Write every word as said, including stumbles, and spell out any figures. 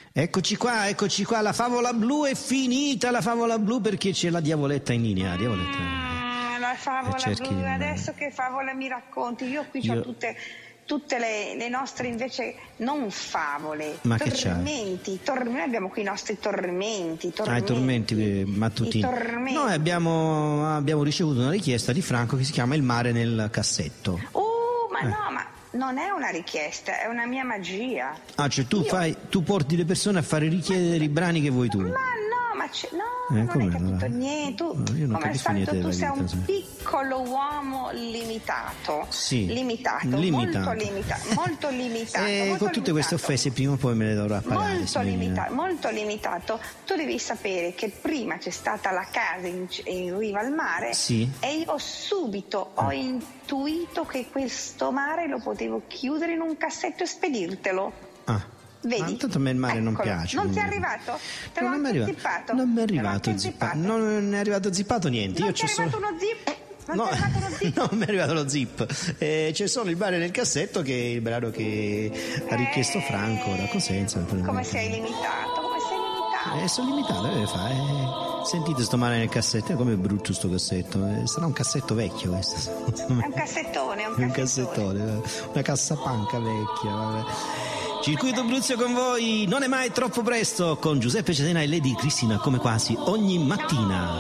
Eccoci qua, eccoci qua, la favola blu è finita, la favola blu, perché c'è la Diavoletta in linea. Diavoletta. Ah, la favola blu, di... adesso che favole mi racconti? Io qui Io... ho tutte, tutte le, le nostre invece non favole, ma tormenti, che tor- noi abbiamo qui i nostri tormenti, tormenti, ah, i tormenti mattutini. tormenti. Noi abbiamo, abbiamo ricevuto una richiesta di Franco che si chiama Il mare nel cassetto. Oh, ma eh. no, ma non è una richiesta, è una mia magia. Ah, cioè tu Io... fai, tu porti le persone a fare richiedere i brani che vuoi tu. Ma no, ma c'è, no, eh, non hai capito allora? niente. Tu, no, io non come al capisco niente solito, tu della sei vita, un sì. piccolo uomo limitato. Sì, limitato, limitato. molto limitato, molto limitato. E molto con tutte limitato. queste offese prima o poi me le dovrà pagare. Molto limitato, molto limitato. Tu devi sapere che prima c'è stata la casa in, in riva al mare, sì. E io subito ho eh. intuito che questo mare lo potevo chiudere in un cassetto e spedirtelo. Ah. Vedi? Ma intanto a me il mare Eccolo. non piace. Non ti è arrivato? Te l'ho non anche mi zippato? Non mi è Te l'ho arrivato anche zippato. zippato? Non è arrivato zippato niente. Non Io ti è c'ho arrivato solo... uno zip? Non no, ti è arrivato uno zip? non mi è arrivato lo zip. Eh, c'è solo il mare nel cassetto, che è il brano che ha richiesto Franco da Cosenza. Come sei limitato? Come sei limitato? Eh, sono limitato, deve fare. Eh, sentite sto mare nel cassetto, come è brutto sto cassetto. Eh, sarà un cassetto vecchio questo. È un cassettone, è un cassettone. un cassettone, una cassapanca vecchia, vabbè. Circuito Bruzio con voi, non è mai troppo presto, con Giuseppe Cesena e Lady Cristina, come quasi ogni mattina.